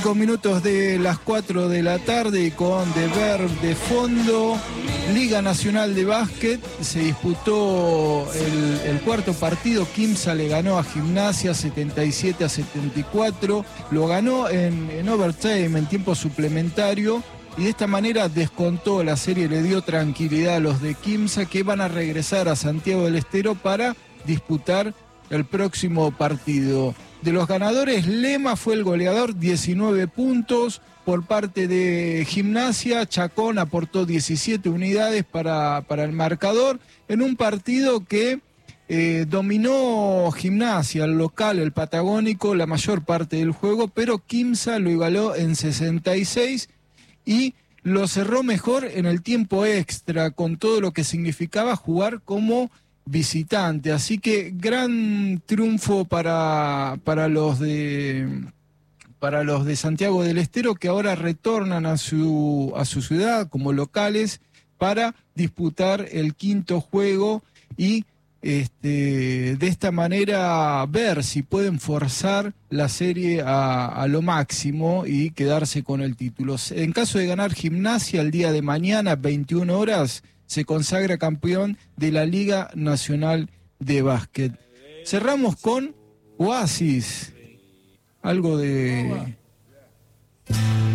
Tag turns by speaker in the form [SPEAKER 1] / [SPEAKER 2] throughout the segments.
[SPEAKER 1] 5 minutos de las 4 de la tarde y con The Verb de fondo. Liga Nacional de Básquet, se disputó el cuarto partido. Quimsa le ganó a Gimnasia 77-74. Lo ganó en overtime, en tiempo suplementario. Y de esta manera descontó la serie, le dio tranquilidad a los de Quimsa, que van a regresar a Santiago del Estero para disputar el próximo partido. De los ganadores, Lema fue el goleador, 19 puntos. Por parte de Gimnasia, Chacón aportó 17 unidades para el marcador, en un partido que dominó Gimnasia, el local, el patagónico, la mayor parte del juego, pero Quimsa lo igualó en 66 y lo cerró mejor en el tiempo extra, con todo lo que significaba jugar como visitante. Así que gran triunfo para los de Santiago del Estero, que ahora retornan a su ciudad como locales para disputar el quinto juego y de esta manera ver si pueden forzar la serie a lo máximo y quedarse con el título. En caso de ganar Gimnasia, el día de mañana, 21 horas, se consagra campeón de la Liga Nacional de Básquet. Cerramos con Oasis, algo de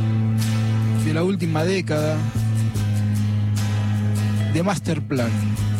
[SPEAKER 1] la última década, de Masterplan.